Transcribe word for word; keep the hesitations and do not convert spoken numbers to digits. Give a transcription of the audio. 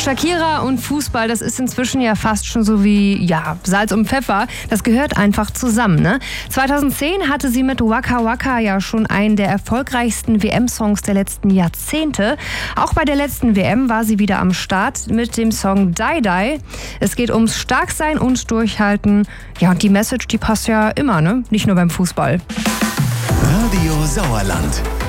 Shakira und Fußball, das ist inzwischen ja fast schon so wie ja, Salz und Pfeffer. Das gehört einfach zusammen. Ne? zweitausendzehn hatte sie mit Waka Waka ja schon einen der erfolgreichsten W M-Songs der letzten Jahrzehnte. Auch bei der letzten W M war sie wieder am Start mit dem Song Die Die. Es geht ums Starksein und Durchhalten. Ja, und die Message, die passt ja immer, ne? Nicht nur beim Fußball. Radio Sauerland.